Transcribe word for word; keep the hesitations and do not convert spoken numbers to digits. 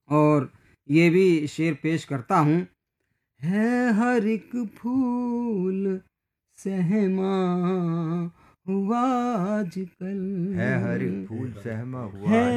और ये भी शेर पेश करता हूँ। है हर एक फूल सहमा हुआ आजकल, है हर एक फूल सहमा हुआ है